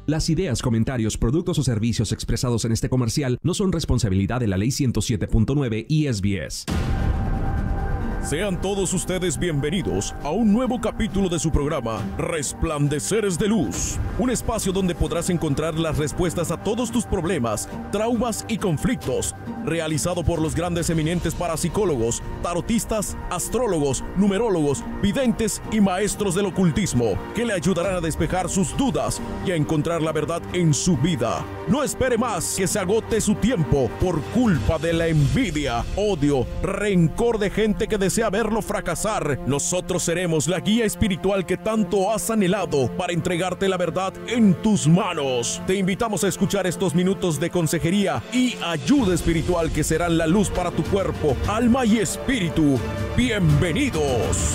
Las ideas, comentarios, productos o servicios expresados en este comercial no son responsabilidad de la Ley 107.9 y SBS. Sean todos ustedes bienvenidos a un nuevo capítulo de su programa Resplandeceres de Luz, un espacio donde podrás encontrar las respuestas a todos tus problemas, traumas y conflictos, realizado por los grandes eminentes parapsicólogos, tarotistas, astrólogos, numerólogos, videntes y maestros del ocultismo, que le ayudarán a despejar sus dudas y a encontrar la verdad en su vida. No espere más que se agote su tiempo por culpa de la envidia, odio, rencor de gente que desea verlo fracasar. Nosotros seremos la guía espiritual que tanto has anhelado para entregarte la verdad en tus manos. Te invitamos a escuchar estos minutos de consejería y ayuda espiritual que serán la luz para tu cuerpo, alma y espíritu. ¡Bienvenidos!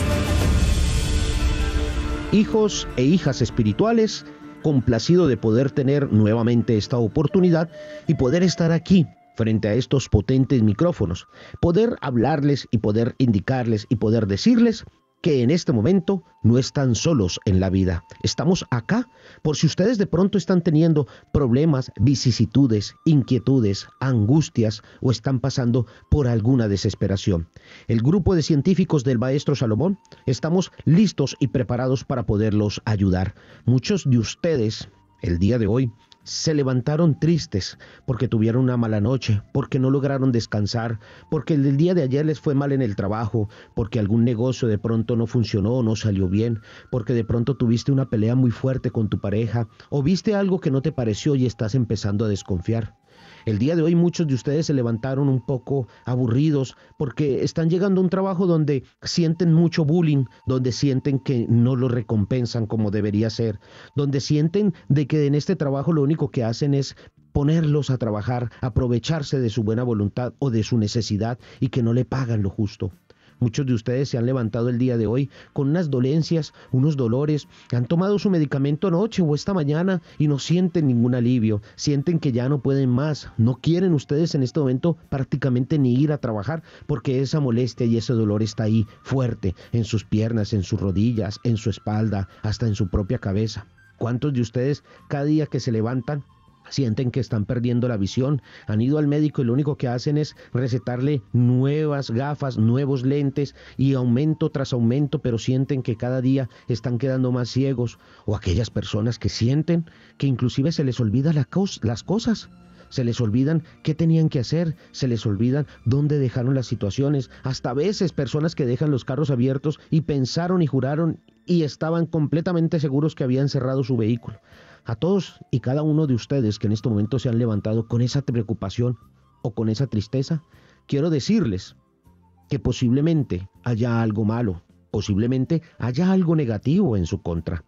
Hijos e hijas espirituales, complacido de poder tener nuevamente esta oportunidad y poder estar aquí frente a estos potentes micrófonos, poder hablarles y poder indicarles y poder decirles que en este momento no están solos en la vida. Estamos acá por si ustedes de pronto están teniendo problemas, vicisitudes, inquietudes, angustias o están pasando por alguna desesperación. El grupo de científicos del maestro Salomón estamos listos y preparados para poderlos ayudar. Muchos de ustedes el día de hoy se levantaron tristes porque tuvieron una mala noche, porque no lograron descansar, porque el día de ayer les fue mal en el trabajo, porque algún negocio de pronto no funcionó, no salió bien, porque de pronto tuviste una pelea muy fuerte con tu pareja o viste algo que no te pareció y estás empezando a desconfiar. El día de hoy muchos de ustedes se levantaron un poco aburridos porque están llegando a un trabajo donde sienten mucho bullying, donde sienten que no lo recompensan como debería ser, donde sienten de que en este trabajo lo único que hacen es ponerlos a trabajar, aprovecharse de su buena voluntad o de su necesidad y que no le pagan lo justo. Muchos de ustedes se han levantado el día de hoy con unas dolencias, unos dolores, han tomado su medicamento anoche o esta mañana y no sienten ningún alivio, sienten que ya no pueden más, no quieren ustedes en este momento prácticamente ni ir a trabajar porque esa molestia y ese dolor está ahí fuerte en sus piernas, en sus rodillas, en su espalda, hasta en su propia cabeza. ¿Cuántos de ustedes cada día que se levantan sienten que están perdiendo la visión? Han ido al médico y lo único que hacen es recetarle nuevas gafas, nuevos lentes y aumento tras aumento, pero sienten que cada día están quedando más ciegos. O aquellas personas que sienten que inclusive se les olvidan las cosas. Se les olvidan qué tenían que hacer, se les olvidan dónde dejaron las situaciones. Hasta a veces personas que dejan los carros abiertos y pensaron y juraron y estaban completamente seguros que habían cerrado su vehículo. A todos y cada uno de ustedes que en este momento se han levantado con esa preocupación o con esa tristeza, quiero decirles que posiblemente haya algo malo, posiblemente haya algo negativo en su contra.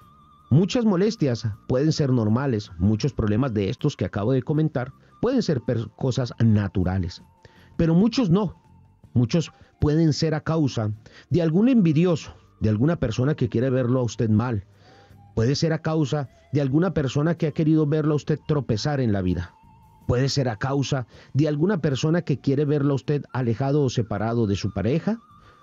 Muchas molestias pueden ser normales, muchos problemas de estos que acabo de comentar pueden ser cosas naturales, pero muchos no. Muchos pueden ser a causa de algún envidioso, de alguna persona que quiere verlo a usted mal. Puede ser a causa de alguna persona que ha querido verlo a usted tropezar en la vida. Puede ser a causa de alguna persona que quiere verlo a usted alejado o separado de su pareja.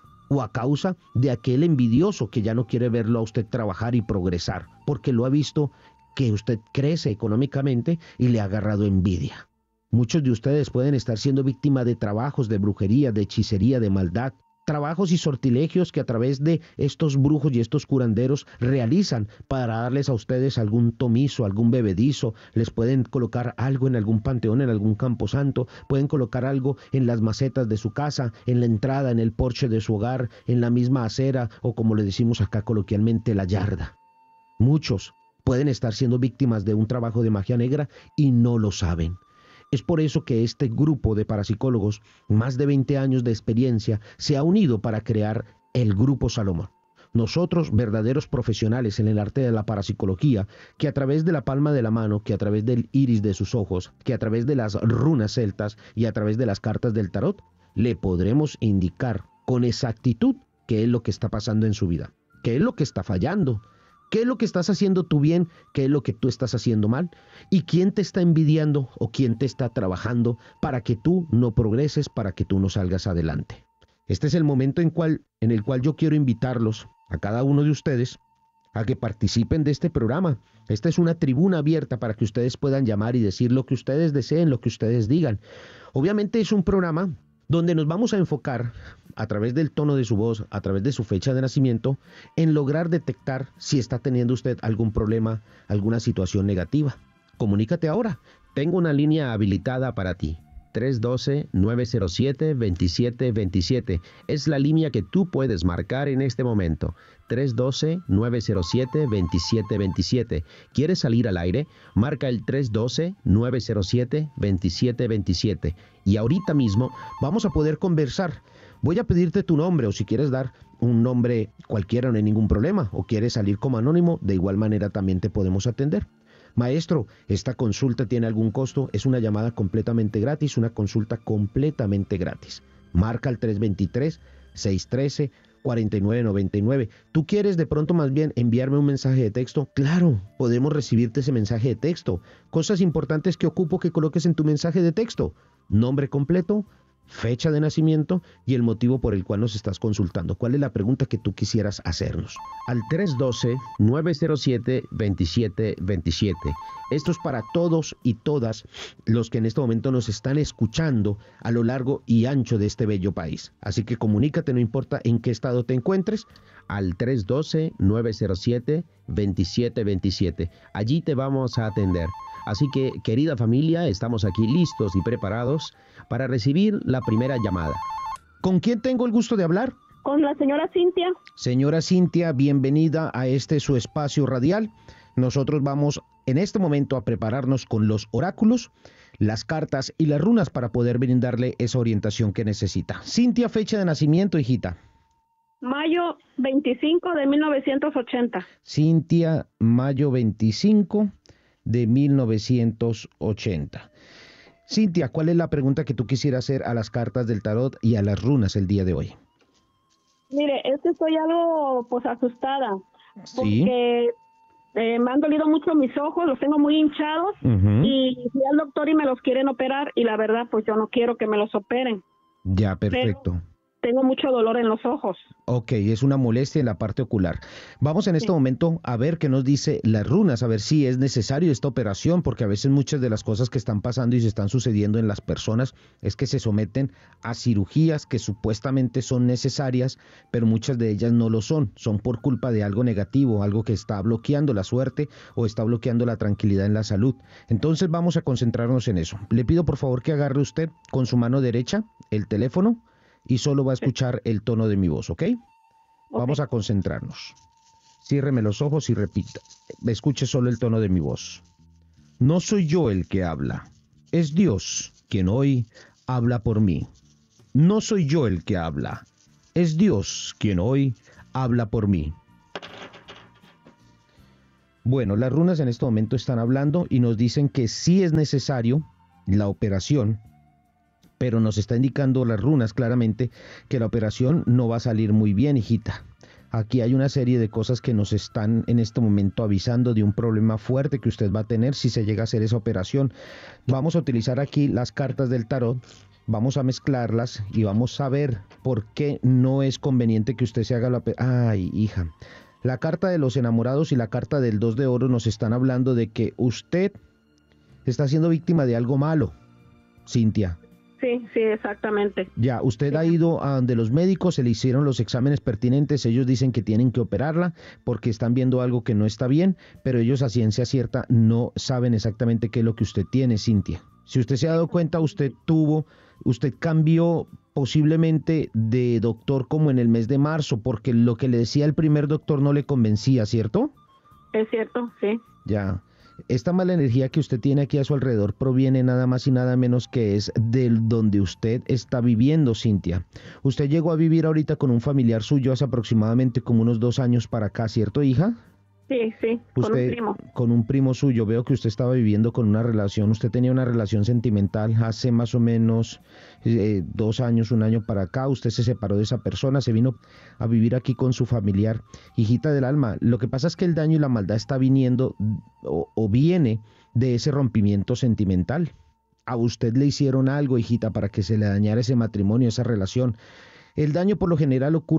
O a causa de aquel envidioso que ya no quiere verlo a usted trabajar y progresar, porque lo ha visto que usted crece económicamente y le ha agarrado envidia. Muchos de ustedes pueden estar siendo víctimas de trabajos de brujería, de hechicería, de maldad. Trabajos y sortilegios que a través de estos brujos y estos curanderos realizan para darles a ustedes algún tomizo, algún bebedizo. Les pueden colocar algo en algún panteón, en algún camposanto, pueden colocar algo en las macetas de su casa, en la entrada, en el porche de su hogar, en la misma acera o como le decimos acá coloquialmente, la yarda. Muchos pueden estar siendo víctimas de un trabajo de magia negra y no lo saben. Es por eso que este grupo de parapsicólogos, más de 20 años de experiencia, se ha unido para crear el Grupo Salomón. Nosotros, verdaderos profesionales en el arte de la parapsicología, que a través de la palma de la mano, que a través del iris de sus ojos, que a través de las runas celtas y a través de las cartas del tarot, le podremos indicar con exactitud qué es lo que está pasando en su vida, qué es lo que está fallando, qué es lo que estás haciendo tú bien, qué es lo que tú estás haciendo mal, y quién te está envidiando o quién te está trabajando para que tú no progreses, para que tú no salgas adelante. Este es el momento en el cual yo quiero invitarlos a cada uno de ustedes a que participen de este programa. Esta es una tribuna abierta para que ustedes puedan llamar y decir lo que ustedes deseen, lo que ustedes digan. Obviamente es un programa donde nos vamos a enfocar a través del tono de su voz, a través de su fecha de nacimiento, en lograr detectar si está teniendo usted algún problema, alguna situación negativa. Comunícate ahora. Tengo una línea habilitada para ti. 312-907-2727. Es la línea que tú puedes marcar en este momento. 312-907-2727. ¿Quieres salir al aire? Marca el 312-907-2727. Y ahorita mismo vamos a poder conversar. Voy a pedirte tu nombre, o si quieres dar un nombre cualquiera no hay ningún problema, o quieres salir como anónimo, de igual manera también te podemos atender. Maestro, ¿esta consulta tiene algún costo? Es una llamada completamente gratis, una consulta completamente gratis. Marca el 323-613-4999. ¿Tú quieres de pronto más bien enviarme un mensaje de texto? Claro, podemos recibirte ese mensaje de texto. Cosas importantes que ocupo que coloques en tu mensaje de texto. Nombre completo, fecha de nacimiento y el motivo por el cual nos estás consultando. ¿Cuál es la pregunta que tú quisieras hacernos? Al 312-907-2727. Esto es para todos y todas los que en este momento nos están escuchando a lo largo y ancho de este bello país. Así que comunícate, no importa en qué estado te encuentres, al 312-907-2727. Allí te vamos a atender. Así que, querida familia, estamos aquí listos y preparados para recibir la primera llamada. ¿Con quién tengo el gusto de hablar? Con la señora Cintia. Señora Cintia, bienvenida a este su espacio radial. Nosotros vamos en este momento a prepararnos con los oráculos, las cartas y las runas para poder brindarle esa orientación que necesita. Cintia, fecha de nacimiento, hijita. Mayo 25 de 1980. Cintia, mayo 25 de 1980. Cintia, ¿cuál es la pregunta que tú quisieras hacer a las cartas del tarot y a las runas el día de hoy? Mire, estoy algo asustada. Sí. Porque me han dolido mucho mis ojos, los tengo muy hinchados. Y fui al doctor y me los quieren operar y la verdad pues yo no quiero que me los operen. Ya, perfecto. Pero tengo mucho dolor en los ojos. Ok, es una molestia en la parte ocular. Vamos en este momento a ver qué nos dice las runas, a ver si es necesario esta operación, porque a veces muchas de las cosas que están pasando y se están sucediendo en las personas es que se someten a cirugías que supuestamente son necesarias, pero muchas de ellas no lo son. Son por culpa de algo negativo, algo que está bloqueando la suerte o está bloqueando la tranquilidad en la salud. Entonces vamos a concentrarnos en eso. Le pido por favor que agarre usted con su mano derecha el teléfono y solo va a escuchar el tono de mi voz, ¿ok? Vamos a concentrarnos. Ciérreme los ojos y repita. Escuche solo el tono de mi voz. No soy yo el que habla. Es Dios quien hoy habla por mí. No soy yo el que habla. Es Dios quien hoy habla por mí. Bueno, las runas en este momento están hablando y nos dicen que sí es necesario la operación, pero nos está indicando las runas claramente que la operación no va a salir muy bien, hijita. Aquí hay una serie de cosas que nos están en este momento avisando de un problema fuerte que usted va a tener si se llega a hacer esa operación. Vamos a utilizar aquí las cartas del tarot, vamos a mezclarlas y vamos a ver por qué no es conveniente que usted se haga la operación. Ay, hija, la carta de los enamorados y la carta del 2 de oro nos están hablando de que usted está siendo víctima de algo malo, Cintia. Sí, exactamente. Ya, usted ha ido a donde los médicos, se le hicieron los exámenes pertinentes, ellos dicen que tienen que operarla porque están viendo algo que no está bien, pero ellos a ciencia cierta no saben exactamente qué es lo que usted tiene, Cintia. Si usted se ha dado cuenta, usted cambió posiblemente de doctor como en el mes de marzo, porque lo que le decía el primer doctor no le convencía, ¿cierto? Es cierto, sí. Ya. Esta mala energía que usted tiene aquí a su alrededor proviene nada más y nada menos que es del donde usted está viviendo, Cintia. Usted llegó a vivir ahorita con un familiar suyo hace aproximadamente como unos 2 años para acá, ¿cierto, hija? Sí, con un primo. Con un primo suyo. Veo que usted estaba viviendo con una relación, usted tenía una relación sentimental hace más o menos 2 años, 1 año para acá. Usted se separó de esa persona, se vino a vivir aquí con su familiar. Hijita del alma, lo que pasa es que el daño y la maldad está viniendo o viene de ese rompimiento sentimental. A usted le hicieron algo, hijita, para que se le dañara ese matrimonio, esa relación. El daño por lo general ocurre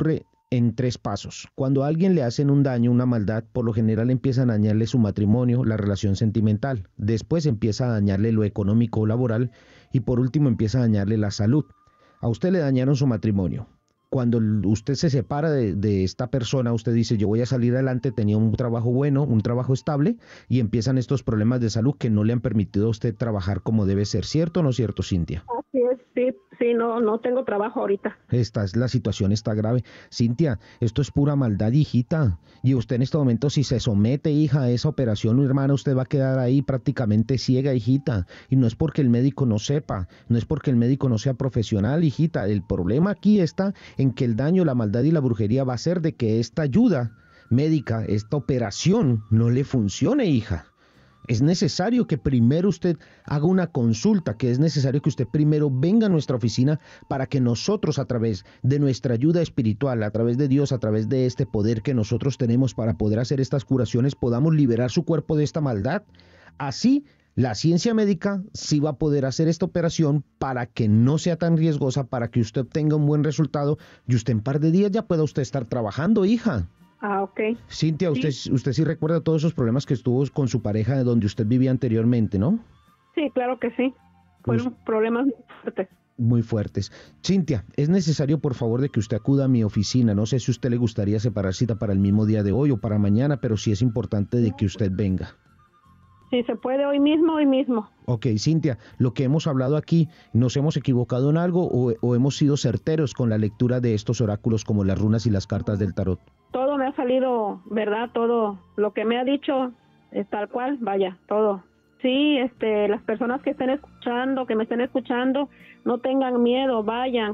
en 3 pasos. Cuando a alguien le hacen un daño, una maldad, por lo general empiezan a dañarle su matrimonio, la relación sentimental. Después empieza a dañarle lo económico o laboral y por último empieza a dañarle la salud. A usted le dañaron su matrimonio. Cuando usted se separa de esta persona, usted dice, yo voy a salir adelante, tenía un trabajo bueno, un trabajo estable, y empiezan estos problemas de salud que no le han permitido a usted trabajar como debe ser. ¿Cierto o no cierto, Cintia? Así es, sí, no tengo trabajo ahorita. La situación está grave. Cintia, esto es pura maldad, hijita. Y usted en este momento, si se somete, hija, a esa operación, hermana, usted va a quedar ahí prácticamente ciega, hijita. Y no es porque el médico no sepa, no es porque el médico no sea profesional, hijita. El problema aquí está en que el daño, la maldad y la brujería va a ser de que esta ayuda médica, esta operación, no le funcione, hija. Es necesario que primero usted haga una consulta, que es necesario que usted primero venga a nuestra oficina para que nosotros, a través de nuestra ayuda espiritual, a través de Dios, a través de este poder que nosotros tenemos para poder hacer estas curaciones, podamos liberar su cuerpo de esta maldad. Así, la ciencia médica sí va a poder hacer esta operación para que no sea tan riesgosa, para que usted obtenga un buen resultado y usted en un par de días ya pueda usted estar trabajando, hija. Ah, ok. Cintia, usted sí recuerda todos esos problemas que estuvo con su pareja de donde usted vivía anteriormente, ¿no? Sí, claro que sí. Fueron problemas muy fuertes. Muy fuertes. Cintia, es necesario, por favor, de que usted acuda a mi oficina. No sé si a usted le gustaría separar cita para el mismo día de hoy o para mañana, pero sí es importante de que usted venga. Sí, se puede hoy mismo. Ok, Cintia, lo que hemos hablado aquí, ¿nos hemos equivocado en algo o hemos sido certeros con la lectura de estos oráculos como las runas y las cartas del tarot? Todo me ha salido, ¿verdad? Todo lo que me ha dicho es tal cual, vaya, todo. Sí, las personas que me estén escuchando, no tengan miedo, vayan.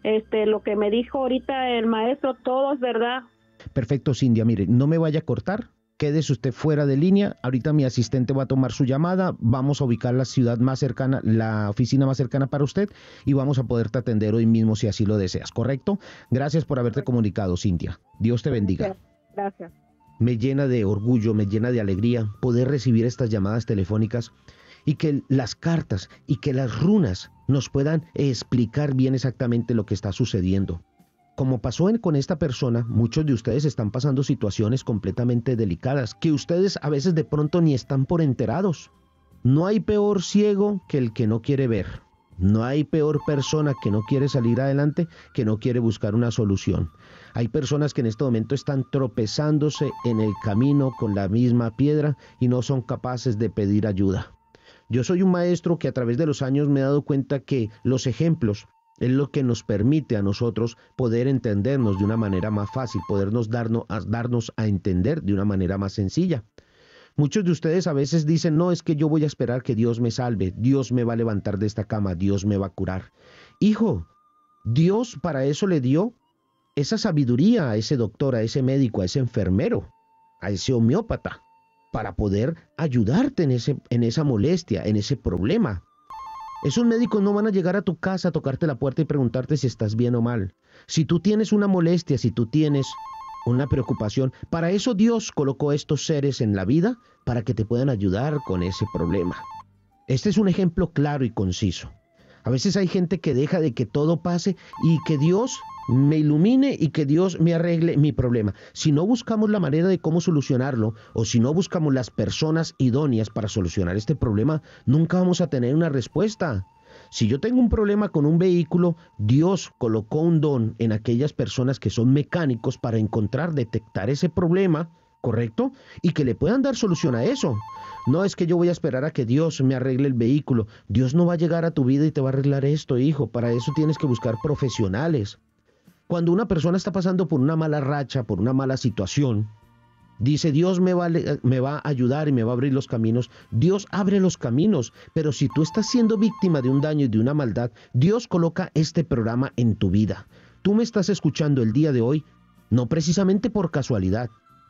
Lo que me dijo ahorita el maestro, todo es verdad. Perfecto, Cintia, mire, no me vaya a cortar. Quédese usted fuera de línea, ahorita mi asistente va a tomar su llamada, vamos a ubicar la ciudad más cercana, la oficina más cercana para usted y vamos a poderte atender hoy mismo si así lo deseas, ¿correcto? Gracias por haberte comunicado, Cintia. Dios te bendiga. Gracias. Me llena de orgullo, me llena de alegría poder recibir estas llamadas telefónicas y que las cartas y que las runas nos puedan explicar bien exactamente lo que está sucediendo. Como pasó con esta persona, muchos de ustedes están pasando situaciones completamente delicadas, que ustedes a veces de pronto ni están por enterados. No hay peor ciego que el que no quiere ver. No hay peor persona que no quiere salir adelante, que no quiere buscar una solución. Hay personas que en este momento están tropezándose en el camino con la misma piedra y no son capaces de pedir ayuda. Yo soy un maestro que a través de los años me he dado cuenta que los ejemplos es lo que nos permite a nosotros poder entendernos de una manera más fácil, podernos darnos a entender de una manera más sencilla. Muchos de ustedes a veces dicen, no, es que yo voy a esperar que Dios me salve, Dios me va a levantar de esta cama, Dios me va a curar. Hijo, Dios para eso le dio esa sabiduría a ese doctor, a ese médico, a ese enfermero, a ese homeópata, para poder ayudarte en esa molestia, en ese problema. Esos médicos no van a llegar a tu casa a tocarte la puerta y preguntarte si estás bien o mal. Si tú tienes una molestia, si tú tienes una preocupación, para eso Dios colocó estos seres en la vida, para que te puedan ayudar con ese problema. Este es un ejemplo claro y conciso. A veces hay gente que deja de que todo pase y que Dios me ilumine y que Dios me arregle mi problema. Si no buscamos la manera de cómo solucionarlo o si no buscamos las personas idóneas para solucionar este problema, nunca vamos a tener una respuesta. Si yo tengo un problema con un vehículo, Dios colocó un don en aquellas personas que son mecánicos para detectar ese problema, ¿correcto? Y que le puedan dar solución a eso. No es que yo voy a esperar a que Dios me arregle el vehículo. Dios no va a llegar a tu vida y te va a arreglar esto, hijo. Para eso tienes que buscar profesionales. Cuando una persona está pasando por una mala racha, por una mala situación, dice, Dios me va a ayudar y me va a abrir los caminos. Dios abre los caminos, pero si tú estás siendo víctima de un daño y de una maldad, Dios coloca este programa en tu vida. Tú me estás escuchando el día de hoy, no precisamente por casualidad.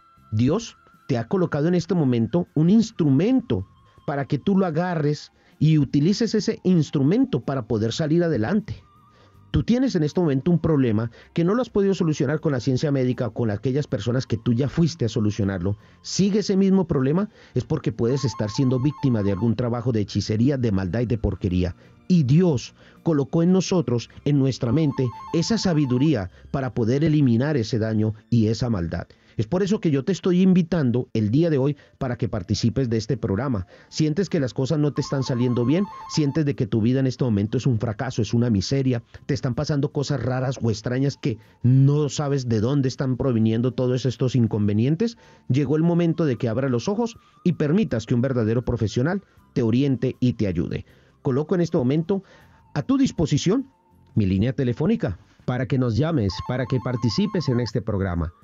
Dios te ha colocado en este momento un instrumento para que tú lo agarres y utilices ese instrumento para poder salir adelante. Tú tienes en este momento un problema que no lo has podido solucionar con la ciencia médica o con aquellas personas que tú ya fuiste a solucionarlo. Sigue ese mismo problema, es porque puedes estar siendo víctima de algún trabajo de hechicería, de maldad y de porquería. y Dios colocó en nosotros, en nuestra mente, esa sabiduría para poder eliminar ese daño y esa maldad. Es por eso que yo te estoy invitando el día de hoy para que participes de este programa. ¿Sientes que las cosas no te están saliendo bien? ¿Sientes de que tu vida en este momento es un fracaso, es una miseria? ¿Te están pasando cosas raras o extrañas que no sabes de dónde están proviniendo todos estos inconvenientes? Llegó el momento de que abras los ojos y permitas que un verdadero profesional te oriente y te ayude. Coloco en este momento a tu disposición mi línea telefónica para que nos llames, para que participes en este programa.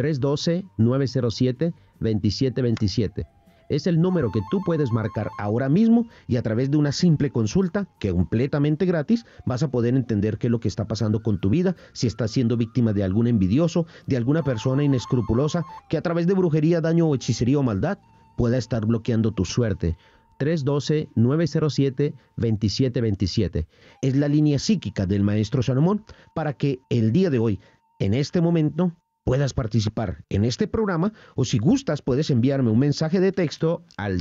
312-907-2727. Es el número que tú puedes marcar ahora mismo y a través de una simple consulta, que completamente gratis, vas a poder entender qué es lo que está pasando con tu vida, si estás siendo víctima de algún envidioso, de alguna persona inescrupulosa que a través de brujería, daño o hechicería o maldad pueda estar bloqueando tu suerte. 312-907-2727. Es la línea psíquica del maestro Salomón para que el día de hoy, en este momento, puedas participar en este programa, o si gustas puedes enviarme un mensaje de texto al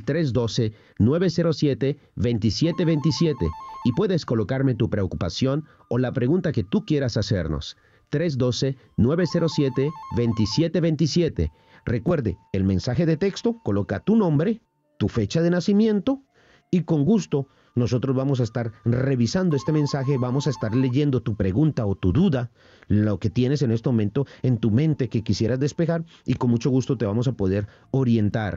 312-907-2727 y puedes colocarme tu preocupación o la pregunta que tú quieras hacernos. 312-907-2727. Recuerde, el mensaje de texto coloca tu nombre, tu fecha de nacimiento y con gusto nosotros vamos a estar revisando este mensaje, vamos a estar leyendo tu pregunta o tu duda, lo que tienes en este momento en tu mente que quisieras despejar y con mucho gusto te vamos a poder orientar.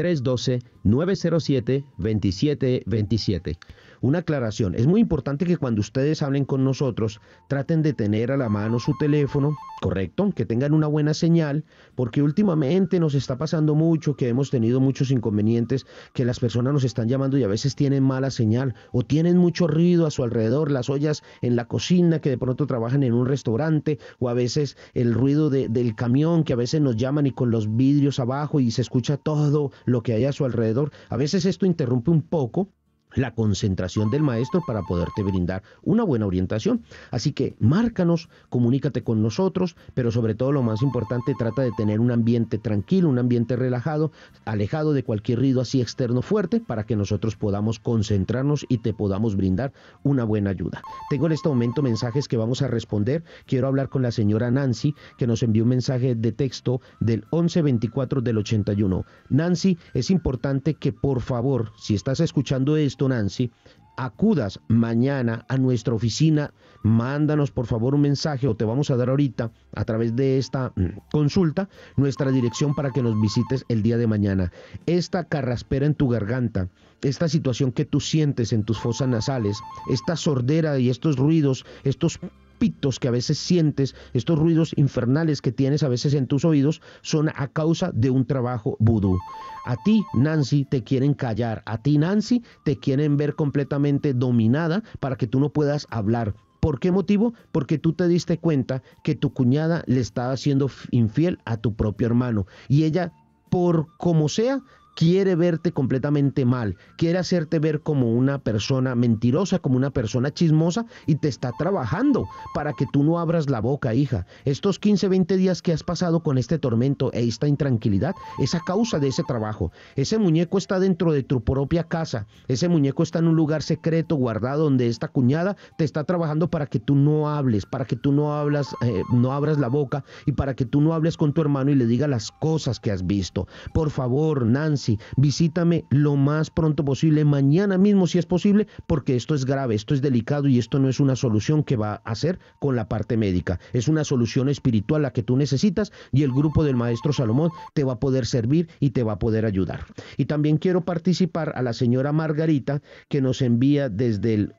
312-907-2727. Una aclaración, es muy importante que cuando ustedes hablen con nosotros traten de tener a la mano su teléfono, ¿correcto? Que tengan una buena señal, porque últimamente nos está pasando mucho, que hemos tenido muchos inconvenientes, que las personas nos están llamando y a veces tienen mala señal o tienen mucho ruido a su alrededor, las ollas en la cocina que de pronto trabajan en un restaurante o a veces el ruido del camión que a veces nos llaman y con los vidrios abajo y se escucha todo lo que hay a su alrededor. A veces esto interrumpe un poco la concentración del maestro para poderte brindar una buena orientación. Así que márcanos, comunícate con nosotros, pero sobre todo lo más importante, trata de tener un ambiente tranquilo, un ambiente relajado, alejado de cualquier ruido así externo fuerte para que nosotros podamos concentrarnos y te podamos brindar una buena ayuda. Tengo en este momento mensajes que vamos a responder. Quiero hablar con la señora Nancy, que nos envió un mensaje de texto del 1124 del 81. Nancy, es importante que por favor, si estás escuchando esto, Nancy, acudas mañana a nuestra oficina, mándanos por favor un mensaje o te vamos a dar ahorita a través de esta consulta nuestra dirección para que nos visites el día de mañana. Esta carraspera en tu garganta, esta situación que tú sientes en tus fosas nasales, esta sordera y estos ruidos, estos pitos que a veces sientes, estos ruidos infernales que tienes a veces en tus oídos, son a causa de un trabajo vudú. A ti, Nancy, te quieren callar. A ti, Nancy, te quieren ver completamente dominada para que tú no puedas hablar. ¿Por qué motivo? Porque tú te diste cuenta que tu cuñada le estaba siendo infiel a tu propio hermano y ella, por como sea, quiere verte completamente mal, quiere hacerte ver como una persona mentirosa, como una persona chismosa y te está trabajando para que tú no abras la boca, hija. Estos 15, 20 días que has pasado con este tormento e esta intranquilidad es a causa de ese trabajo. Ese muñeco está dentro de tu propia casa, ese muñeco está en un lugar secreto guardado donde esta cuñada te está trabajando para que tú no hables, para que tú no abras la boca y para que tú no hables con tu hermano y le digas las cosas que has visto. Por favor, Nancy, visítame lo más pronto posible, mañana mismo si es posible, porque esto es grave, esto es delicado y esto no es una solución que va a hacer con la parte médica, es una solución espiritual la que tú necesitas y el grupo del maestro Salomón te va a poder servir y te va a poder ayudar. Y también quiero participar a la señora Margarita, que nos envía desde el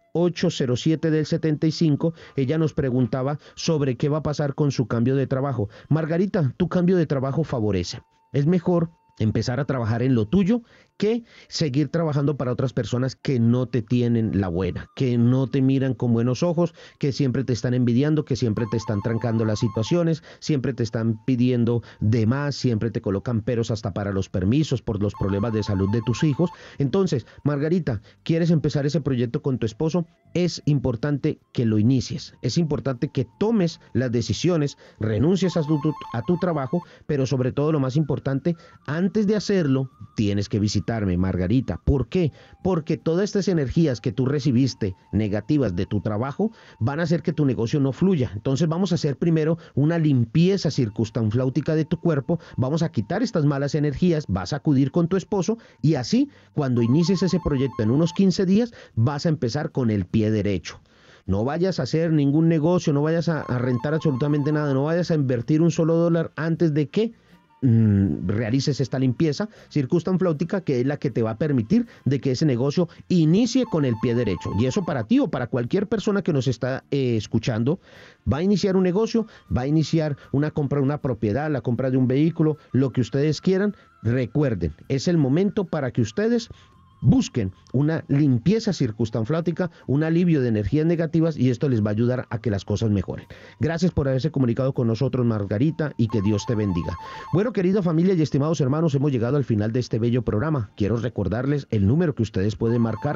807 del 75, ella nos preguntaba sobre qué va a pasar con su cambio de trabajo. Margarita, tu cambio de trabajo favorece. Es mejor empezar a trabajar en lo tuyo que seguir trabajando para otras personas que no te tienen la buena, que no te miran con buenos ojos, que siempre te están envidiando, que siempre te están trancando las situaciones, siempre te están pidiendo de más, siempre te colocan peros hasta para los permisos por los problemas de salud de tus hijos. Entonces, Margarita, ¿quieres empezar ese proyecto con tu esposo? Es importante que lo inicies, es importante que tomes las decisiones, renuncies a tu trabajo, pero sobre todo lo más importante, antes de hacerlo, tienes que visitarme, Margarita. ¿Por qué? Porque todas estas energías que tú recibiste negativas de tu trabajo van a hacer que tu negocio no fluya. Entonces vamos a hacer primero una limpieza circunstanfláutica de tu cuerpo, vamos a quitar estas malas energías, vas a acudir con tu esposo y así, cuando inicies ese proyecto en unos 15 días, vas a empezar con el pie derecho. No vayas a hacer ningún negocio, no vayas a rentar absolutamente nada, no vayas a invertir un solo dólar antes de que realices esta limpieza circunstanfláutica, que es la que te va a permitir de que ese negocio inicie con el pie derecho. Y eso para ti o para cualquier persona que nos está escuchando, va a iniciar un negocio, va a iniciar una compra de una propiedad, la compra de un vehículo, lo que ustedes quieran. Recuerden, es el momento para que ustedes busquen una limpieza circunstanfláutica, un alivio de energías negativas, y esto les va a ayudar a que las cosas mejoren. Gracias por haberse comunicado con nosotros, Margarita, y que Dios te bendiga. Bueno, querida familia y estimados hermanos, hemos llegado al final de este bello programa. Quiero recordarles el número que ustedes pueden marcar,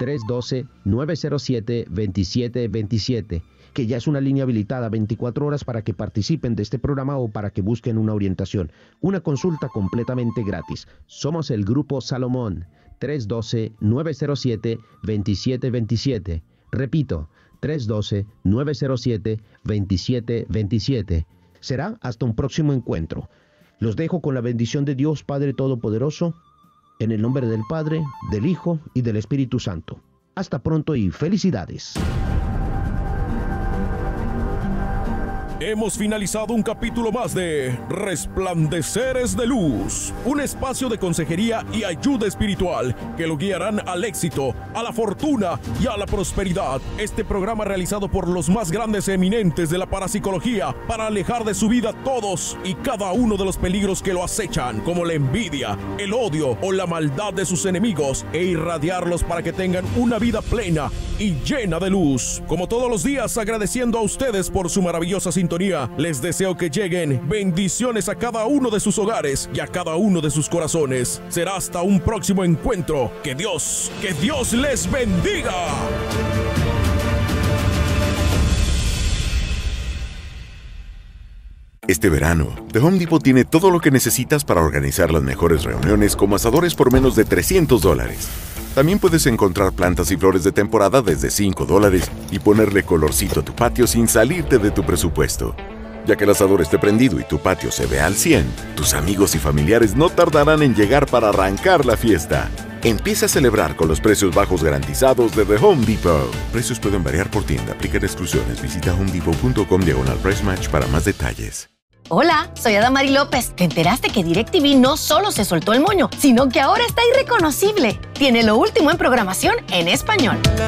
312-907-2727, que ya es una línea habilitada 24 horas para que participen de este programa o para que busquen una orientación. Una consulta completamente gratis. Somos el Grupo Salomón. 312-907-2727. Repito, 312-907-2727. Será hasta un próximo encuentro. Los dejo con la bendición de Dios Padre Todopoderoso, en el nombre del Padre, del Hijo y del Espíritu Santo. Hasta pronto y felicidades. Hemos finalizado un capítulo más de Resplandeceres de Luz, un espacio de consejería y ayuda espiritual que lo guiarán al éxito, a la fortuna y a la prosperidad. Este programa realizado por los más grandes eminentes de la parapsicología para alejar de su vida todos y cada uno de los peligros que lo acechan, como la envidia, el odio o la maldad de sus enemigos, e irradiarlos para que tengan una vida plena y llena de luz. Como todos los días, agradeciendo a ustedes por su maravillosa sintonía, les deseo que lleguen bendiciones a cada uno de sus hogares y a cada uno de sus corazones. Será hasta un próximo encuentro. Que Dios les bendiga. Este verano, The Home Depot tiene todo lo que necesitas para organizar las mejores reuniones, como asadores por menos de $300. También puedes encontrar plantas y flores de temporada desde $5 y ponerle colorcito a tu patio sin salirte de tu presupuesto. Ya que el asador esté prendido y tu patio se vea al 100, tus amigos y familiares no tardarán en llegar para arrancar la fiesta. Empieza a celebrar con los precios bajos garantizados de The Home Depot. Precios pueden variar por tienda, aplican exclusiones. Visita homedepot.com/price match para más detalles. Hola, soy Adamari López. ¿Te enteraste que DirecTV no solo se soltó el moño, sino que ahora está irreconocible? Tiene lo último en programación en español.